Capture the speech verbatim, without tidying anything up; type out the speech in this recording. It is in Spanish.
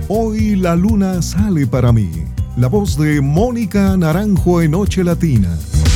Hoy la luna sale para mí. La voz de Mónica Naranjo en Noche Latina.